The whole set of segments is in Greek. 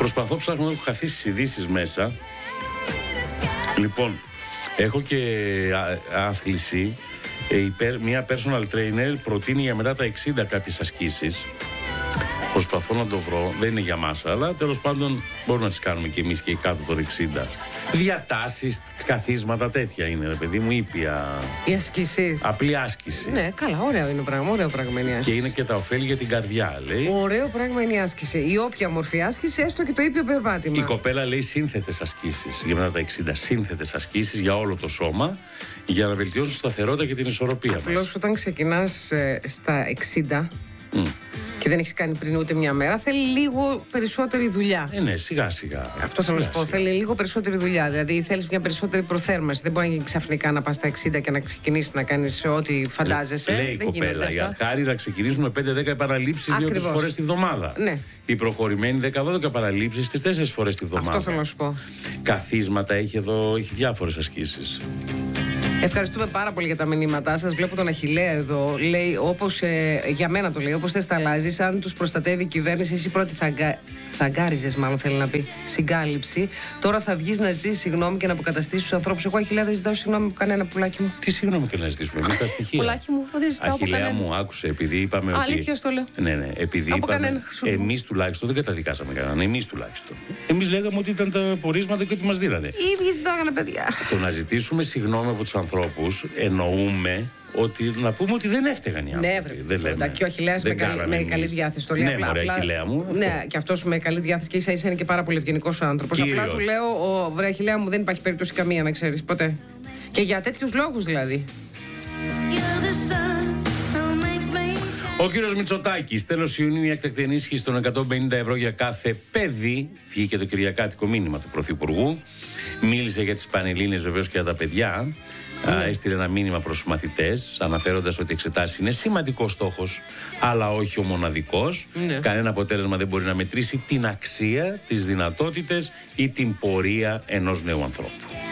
Προσπαθώ, ψάχνω, έχω χαθεί στις ειδήσεις μέσα. Λοιπόν, έχω και άθληση. Μια personal trainer προτείνει για μετά τα 60 κάποιες ασκήσεις. Προσπαθώ να το βρω, δεν είναι για μας, αλλά τέλος πάντων μπορούμε να τις κάνουμε κι εμείς και κάτω των 60. Διατάσεις, καθίσματα, τέτοια είναι, ρε παιδί μου, ήπια. Οι ασκήσεις. Απλή άσκηση. Ναι, καλά, ωραίο είναι πράγμα, ωραίο πράγμα είναι η άσκηση. Και είναι και τα ωφέλη για την καρδιά, λέει. Ωραίο πράγμα είναι η άσκηση. Η όποια μορφή άσκηση, έστω και το ήπιο περπάτημα. Η κοπέλα λέει σύνθετες ασκήσεις για μετά τα 60. Σύνθετες ασκήσεις για όλο το σώμα, για να βελτιώσουν τη σταθερότητα και την ισορροπία μας. Απλώς όταν ξεκινάς στα 60. Και δεν έχεις κάνει πριν ούτε μια μέρα, θέλει λίγο περισσότερη δουλειά. Ναι, σιγά σιγά. Αυτό θέλω να σου πω. Θέλει λίγο περισσότερη δουλειά. Δηλαδή θέλεις μια περισσότερη προθέρμανση. Δεν μπορεί να γίνει ξαφνικά να πας στα 60 και να ξεκινήσεις να κάνεις ό,τι φαντάζεσαι. Λέει η κοπέλα, οι αρχάροι να ξεκινήσουν με 5-10 επαναλήψεις 2-3 φορές τη βδομάδα. Ναι. Οι προχωρημένοι 10-12 επαναλήψεις 4 φορές τη βδομάδα. Αυτό θέλω να σου πω. Καθίσματα έχει εδώ, έχει διάφορες ασκήσεις. Ευχαριστούμε πάρα πολύ για τα μηνύματά σας. Βλέπω τον Αχιλλέα εδώ. Λέει, όπως για μένα το λέει, όπως θες τα αλλάζεις. Αν τους προστατεύει η κυβέρνηση, εσύ πρώτη θα αγκάριζες, μάλλον θέλει να πει, συγκάλυψη. Τώρα θα βγεις να ζητήσεις συγγνώμη και να αποκαταστήσεις τους ανθρώπους. Εγώ, Αχιλλέα, δεν ζητάω συγγνώμη από κανένα, πουλάκι μου. Τι συγγνώμη και να ζητήσουμε, εμείς τα στοιχεία. Πουλάκι μου, δεν ζητάω από κανένα. Αχιλλέα μου, άκουσε, επειδή είπαμε. Αλήθεια το λέω. Ναι, επειδή είπαμε. Εμείς τουλάχιστον δεν καταδικάσαμε κανέναν. Εμείς τουλάχιστον. Εμείς λέγαμε ότι ήταν τα πορίσματα και ότι μας δίνανε. Οι ίδιοι ζητάγανε, παιδιά. Το να ζητήσουμε συγγνώμη από τους ανθρώπους εννοούμε ότι να πούμε ότι δεν έφταιγαν οι άνθρωποι. Ναι, βρε. Και ο Αχιλλέας με καλή διάθεση. Το λέει απλά. Ναι, Αχιλλέα μου. Ναι, και αυτός με καλή διάθεση και ίσα-ίσα είναι και πάρα πολύ ευγενικός άνθρωπος. Απλά του λέω, βρε Αχιλλέα μου, δεν υπάρχει περίπτωση καμία να ξέρεις ποτέ. Και για τέτοιους λόγους δηλαδή. Ο κύριος Μητσοτάκης, τέλος Ιουνίου, η έκτακτη ενίσχυση των 150 ευρώ για κάθε παιδί. Βγήκε το κυριακάτικο μήνυμα του Πρωθυπουργού. Μίλησε για τις Πανελλήνιες βεβαίως και για τα παιδιά. Έστειλε ένα μήνυμα προς τους μαθητές, αναφέροντας ότι οι εξετάσεις είναι σημαντικός στόχος, αλλά όχι ο μοναδικός. Κανένα αποτέλεσμα δεν μπορεί να μετρήσει την αξία, τις δυνατότητες ή την πορεία ενός νέου ανθρώπου.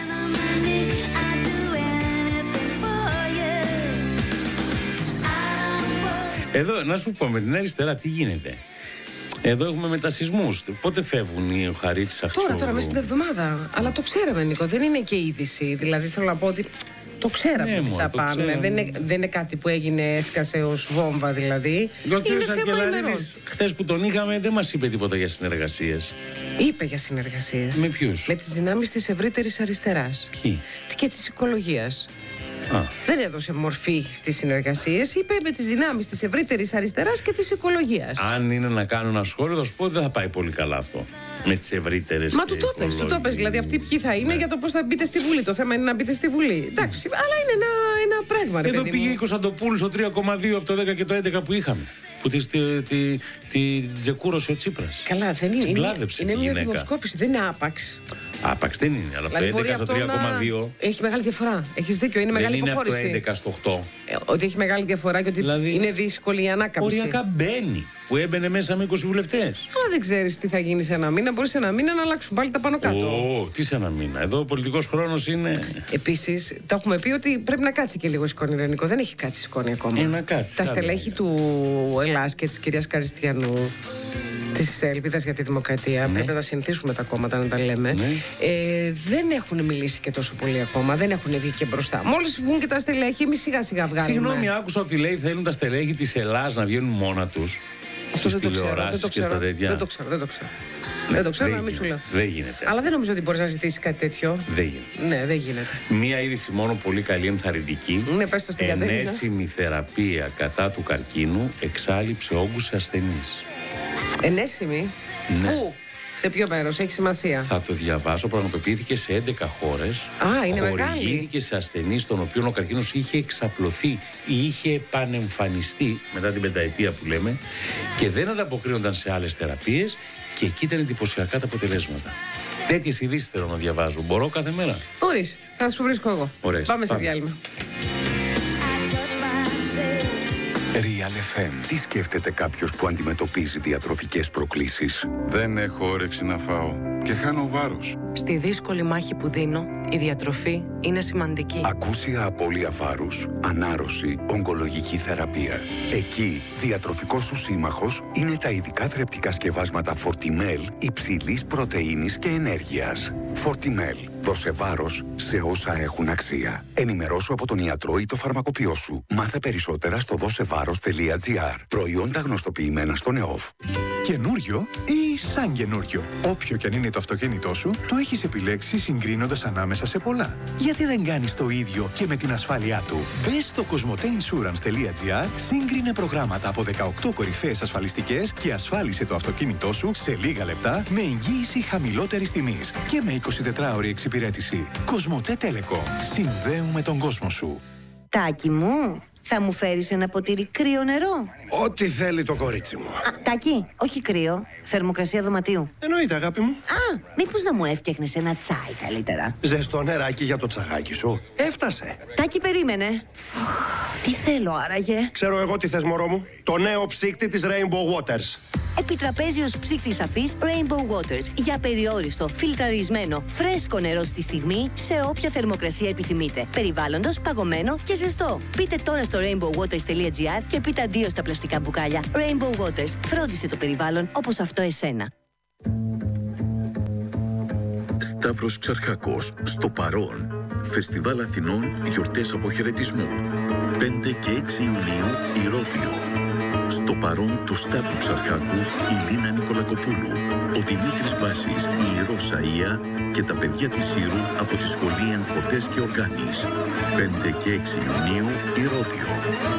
Εδώ, να σου πω, με την αριστερά τι γίνεται. Εδώ έχουμε μετασυσμούς. Πότε φεύγουν οι Χαρίτσης Αχτσιόγλου? Τώρα, μέσα στην εβδομάδα. Αλλά το ξέραμε, Νίκο. Δεν είναι και είδηση. Δηλαδή, θέλω να πω ότι το ξέραμε ότι θα πάνε. Δεν είναι κάτι που έγινε, έσκασε ως βόμβα δηλαδή. Είναι θέμα ημερών. Χθες που τον είχαμε, δεν μας είπε τίποτα για συνεργασίες. Είπε για συνεργασίες. Με ποιους? Με τις δυνάμεις της ευρύτερης αριστεράς. Ποιοι? Και της οικολογίας. Δεν έδωσε μορφή στις συνεργασίες. Είπε με τις δυνάμεις της ευρύτερης αριστεράς και της οικολογίας. Αν είναι να κάνω ένα σχόλιο, θα σου πω ότι δεν θα πάει πολύ καλά αυτό. Με τις ευρύτερες. Μα του το πες. Δηλαδή, αυτοί ποιοι θα είναι για το πώς θα μπείτε στη Βουλή. Το θέμα είναι να μπείτε στη Βουλή. Εντάξει, αλλά είναι ένα πράγμα, ρε παιδί μου. Εδώ πήγε η Κωνσταντοπούλου στο 3,2 από το 10 και το 11 που είχαμε. Που τη τζεκούρωσε ο Τσίπρας. Καλά, δεν είναι. Είναι μια δημοσκόπηση, δεν είναι άπαξ. Άπαξ δεν είναι, αλλά δηλαδή από το 11 στο 3,2. Έχει μεγάλη διαφορά. Έχεις δίκιο, είναι μεγάλη υποχώρηση. Δεν είναι από το 11 στο 8. Ότι έχει μεγάλη διαφορά και ότι δηλαδή, είναι δύσκολη η ανάκαμψη. Οριακά μπαίνει. Που έμπαινε μέσα με 20 βουλευτές. Αλλά δεν ξέρεις τι θα γίνει σε ένα μήνα. Μπορεί σε ένα μήνα να αλλάξουν πάλι τα πάνω κάτω. Τι σε ένα μήνα. Εδώ ο πολιτικός χρόνος είναι. Επίσης, το έχουμε πει ότι πρέπει να κάτσει και λίγο η σκόνη, Ρενικό. Δεν έχει κάτσει η σκόνη ακόμα. Να κάτσει. Τα στελέχη του Ελλάς και της κυρίας Καριστιανού, της Ελπίδας για τη Δημοκρατία, πρέπει να τα συνηθίσουμε τα κόμματα να τα λέμε. Δεν έχουν μιλήσει και τόσο πολύ ακόμα. Δεν έχουν βγει και μπροστά. Μόλις βγουν και τα στελέχη, εμείς σιγά σιγά βγάλουμε. Συγγνώμη, άκουσα ότι λέει θέλουν τα στελέχη της Ελλάς να βγαίνουν μόνα τους. Αυτό δεν το ξέρω. Δεν το ξέρω, να μην σου λέω. Δεν γίνεται. Αλλά δεν νομίζω ότι μπορείς να ζητήσεις κάτι τέτοιο. Δεν γίνεται. Ναι, δεν γίνεται. Μία είδηση μόνο πολύ καλή, ενθαρρυντική. Ναι, πες το στην Κατερίνα. Ενέσιμη θεραπεία κατά του καρκίνου εξάλειψε όγκους σε ασθενείς. Ενέσιμη. Ναι. Πού? Σε ποιο μέρος, έχει σημασία? Θα το διαβάσω. Πραγματοποιήθηκε σε 11 χώρες. Είναι μεγάλη. Χορηγήθηκε σε ασθενείς των οποίων ο καρκίνος είχε εξαπλωθεί ή είχε επανεμφανιστεί μετά την πενταετία που λέμε και δεν ανταποκρίνονταν σε άλλες θεραπείες και εκεί ήταν εντυπωσιακά τα αποτελέσματα. Τέτοιες ειδήσεις θέλω να διαβάζω. Μπορώ κάθε μέρα. Μπορείς. Θα σου βρίσκω εγώ. Ωραία. Πάμε σε διάλειμμα. Real FM. Τι σκέφτεται κάποιος που αντιμετωπίζει διατροφικές προκλήσεις? Δεν έχω όρεξη να φάω και χάνω βάρος. Στη δύσκολη μάχη που δίνω, η διατροφή είναι σημαντική. Ακούσια απώλεια βάρους, ανάρρωση, ογκολογική θεραπεία. Εκεί, διατροφικός σου σύμμαχος είναι τα ειδικά θρεπτικά σκευάσματα Fortimel υψηλής πρωτεΐνης και ενέργειας. Fortimel. Δώσε βάρος σε όσα έχουν αξία. Ενημερώσου από τον ιατρό ή το φαρμακοποιό σου. Μάθε περισσότερα στο δώσεβάρος.gr. Προϊόντα γνωστοποιημένα στον ΕΟΦ. Καινούριο ή σαν καινούριο. Όποιο κι αν είναι το αυτοκίνητό σου, το έχεις επιλέξει συγκρίνοντας ανάμεσα σε πολλά. Γιατί δεν κάνεις το ίδιο και με την ασφάλειά του? Μπες στο cosmoteinsurance.gr, σύγκρινε προγράμματα από 18 κορυφαίες ασφαλιστικές και ασφάλισε το αυτοκίνητό σου σε λίγα λεπτά με εγγύηση χαμηλότερης τιμής και με 24ωρη εξυπηρέτηση. Cosmote Telecom. Συνδέουμε τον κόσμο σου. Τάκη μου, θα μου φέρεις ένα ποτήρι κρύο νερό? Ό,τι θέλει το κορίτσι μου. Τάκη, όχι κρύο. Θερμοκρασία δωματίου. Εννοείται, αγάπη μου. Μήπως να μου έφτιαχνες ένα τσάι καλύτερα? Ζεστό νεράκι για το τσαγάκι σου. Έφτασε. Τάκη, περίμενε. Τι θέλω άραγε? Ξέρω εγώ τι θες, μωρό μου. Το νέο ψύκτη της Rainbow Waters. Επιτραπέζιος ψύκτης αφής Rainbow Waters. Για περιόριστο, φιλτραρισμένο, φρέσκο νερό στη στιγμή, σε όποια θερμοκρασία επιθυμείτε. Περιβάλλοντος, παγωμένο και ζεστό. Μπείτε τώρα στο rainbowwaters.gr και πείτε αντίο στα πλαστικά μπουκάλια. Rainbow Waters. Φρόντισε το περιβάλλον όπως αυτό εσένα. Σταύρος Ξαρχάκος, στο Παρόν. Φεστιβάλ Αθηνών, γιορτές αποχαιρετισμού. 5 και 6 Ιουνίου, Ηρώδειο. Στο Παρόν του Σταύρου Ξαρχάκου, η Λίνα Νικολακοπούλου, ο Δημήτρης Μπάσης, η Ηρώσα Ία και τα παιδιά της Ήρου από τη Σχολή Ενχορτές και Οργάνης. 5 και 6 Ιουνίου, Ηρώδειο.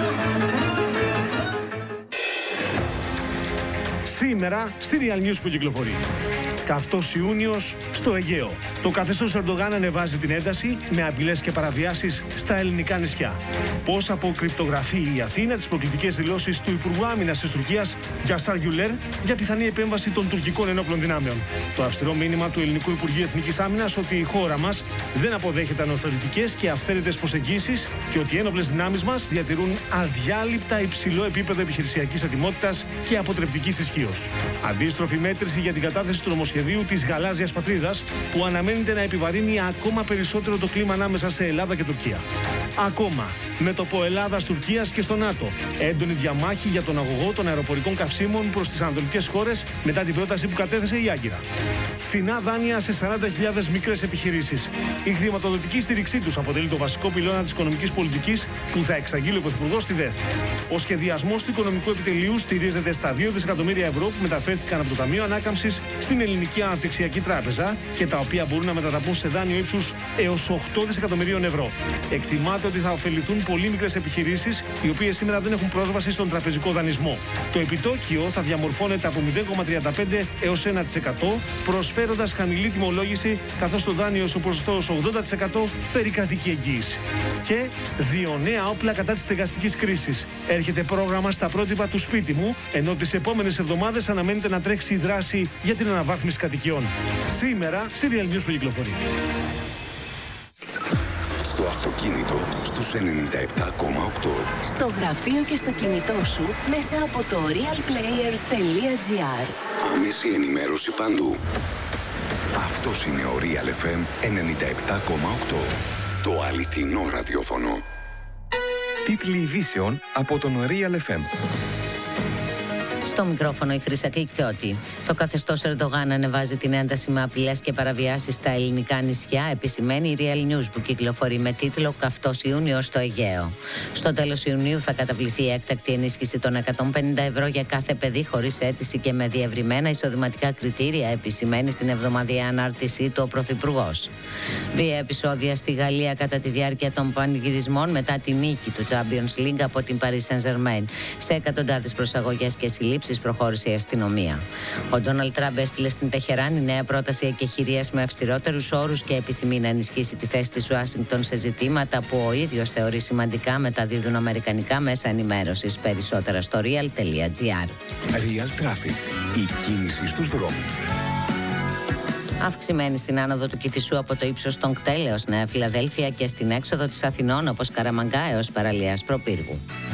Σήμερα στη Real News που κυκλοφορεί. Καυτός Ιούνιος στο Αιγαίο. Το καθεστώς Ερντογάν ανεβάζει την ένταση με απειλές και παραβιάσεις στα ελληνικά νησιά. Πώς αποκρυπτογραφεί η Αθήνα τις προκλητικές δηλώσεις του Υπουργού Άμυνας της Τουρκίας Γιασάρ Γιουλέρ για πιθανή επέμβαση των τουρκικών ενόπλων δυνάμεων. Το αυστηρό μήνυμα του Ελληνικού Υπουργείου Εθνικής Άμυνας ότι η χώρα μας δεν αποδέχεται ανοθωρητικές και αυθαίρετες προσεγγίσεις και ότι οι ένοπλες δυνάμεις μας διατηρούν αδιάλειπτα υψηλό επίπεδο επιχειρησιακής ετοιμότητας και αποτρεπτικής ισχύως. Αντίστροφη μέτρηση για την κατάθεση του νομοσχεδίου της γαλάζιας πατρίδας που αναμένεται να επιβαρύνει ακόμα περισσότερο το κλίμα ανάμεσα σε Ελλάδα και Τουρκία. Ακόμα, μέτωπο Ελλάδας-Τουρκίας και στο ΝΑΤΟ. Έντονη διαμάχη για τον αγωγό των αεροπορικών καυσίμων προς τις ανατολικές χώρες μετά την πρόταση που κατέθεσε η Άγκυρα. Φθηνά δάνεια σε 40.000 μικρές επιχειρήσεις. Η χρηματοδοτική στήριξή τους αποτελεί το βασικό πυλώνα της οικονομικής πολιτικής που θα εξαγγείλει ο Πρωθυπουργός στη ΔΕΘ. Ο σχεδιασμός του οικονομικού επιτελείου στηρίζεται στα 2 δισεκατομμύρια ευρώ που μεταφέρθηκαν από το Ταμείο Ανάκαμψης στην Ελληνική Αναπτυξιακή Τράπεζα και τα οποία μπορούν να μετατραπούν σε δάνειο ύψους έως 8 δισεκατομμυρίων ευρώ. Εκτιμάται ότι θα ωφεληθούν πολύ μικρές επιχειρήσεις, οι οποίες σήμερα δεν έχουν πρόσβαση στον τραπεζικό δανεισμό. Το επιτόκιο θα διαμορφώνεται από 0,35 έως 1%, προσφέροντας χαμηλή τιμολόγηση, καθώς το δάνειο στο ποσοστό 80% φέρει κρατική εγγύηση. Και 2 νέα όπλα κατά της στεγαστικής κρίσης. Έρχεται πρόγραμμα στα πρότυπα του σπίτι μου, ενώ τις επόμενες εβδομάδες αναμένεται να τρέξει η δράση για την αναβάθμιση κατοικιών. Σήμερα στη Real News που κυκλοφορεί. Στο αυτοκίνητο στους 97,8. Στο γραφείο και στο κινητό σου μέσα από το realplayer.gr. Άμεση ενημέρωση παντού. Αυτός είναι ο Real FM 97,8. Το αληθινό ραδιόφωνο. Τίτλοι ειδήσεων από τον Real FM. Στο μικρόφωνο η Χρύσα Κλιτσιώτη. Το καθεστώς Ερντογάν ανεβάζει την ένταση με απειλές και παραβιάσεις στα ελληνικά νησιά, επισημαίνει η Real News που κυκλοφορεί με τίτλο «Καυτός Ιούνιος στο Αιγαίο». Στο τέλος Ιουνίου θα καταβληθεί η έκτακτη ενίσχυση των 150 ευρώ για κάθε παιδί χωρίς αίτηση και με διευρυμένα εισοδηματικά κριτήρια, επισημαίνει στην εβδομαδιαία ανάρτησή του ο Πρωθυπουργός. Βία επεισόδια στη Γαλλία κατά τη διάρκεια των πανηγυρισμών μετά τη νίκη του Champions League από την Paris Saint-Germain. Σε εκατοντάδες προσαγωγές και συλλήψεις προχώρησε η αστυνομία. Ο Ντόναλντ Τραμπ έστειλε στην Τεχεράνη νέα πρόταση εκεχηρίας με αυστηρότερους όρους και επιθυμεί να ενισχύσει τη θέση της Ουάσιγκτον σε ζητήματα που ο ίδιος θεωρεί σημαντικά, μεταδίδουν αμερικανικά μέσα ενημέρωσης. Περισσότερα στο real.gr. Real Traffic. Η κίνηση στους δρόμους. Αυξημένη στην άνοδο του Κηφισού από το ύψος των κτέλ έως Νέα Φιλαδέλφια και στην έξοδο της Αθηνών όπως Καραμαγκά έως παραλίας Προπύργου.